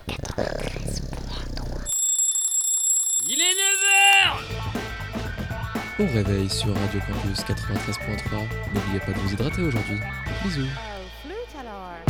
Il est 9h. Au réveil sur Radio Campus 93.3. N'oubliez pas de vous hydrater aujourd'hui. Bisous.